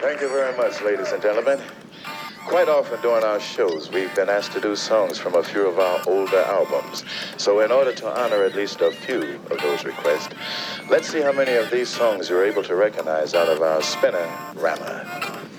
Thank you very much, ladies and gentlemen. Quite often during our shows, we've been asked to do songs from a few of our older albums. So in order to honor at least a few of those requests, let's see how many of these songs you're able to recognize out of our Spinner-Rama.